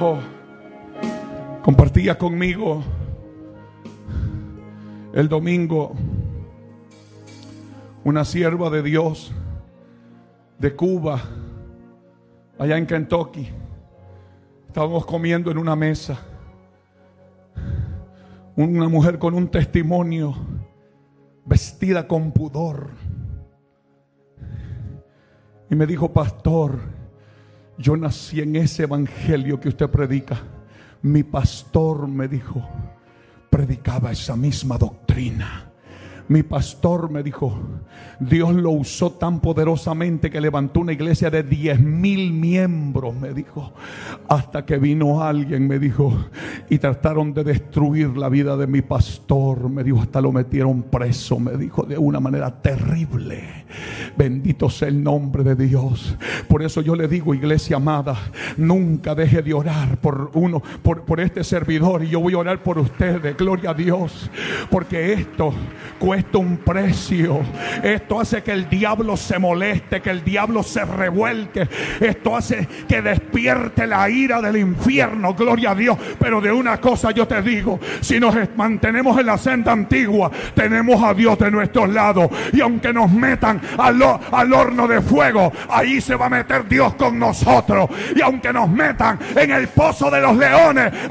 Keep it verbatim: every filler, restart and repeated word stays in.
Oh, compartía conmigo el domingo una sierva de Dios de Cuba, allá en Kentucky. Estábamos comiendo en una mesa. Una mujer con un testimonio, vestida con pudor. Y me dijo: pastor, yo nací en ese evangelio que usted predica. Mi pastor, me dijo, predicaba esa misma doctrina. Mi pastor, me dijo, Dios lo usó tan poderosamente que levantó una iglesia de diez mil miembros, me dijo, hasta que vino alguien, me dijo, y trataron de destruir la vida de mi pastor, me dijo, hasta lo metieron preso, me dijo, de una manera terrible. Bendito sea el nombre de Dios. Por eso yo le digo, iglesia amada, nunca deje de orar por uno, por, por este servidor, y yo voy a orar por ustedes, gloria a Dios, porque esto cuesta un precio. Esto hace que el diablo se moleste, que el diablo se revuelque. Esto hace que despierte la ira del infierno, gloria a Dios. Pero de una cosa yo te digo, si nos mantenemos en la senda antigua, tenemos a Dios de nuestros lados, y aunque nos metan al, al horno de fuego, ahí se va a meter Dios con nosotros. Y aunque nos metan en el pozo de los leones,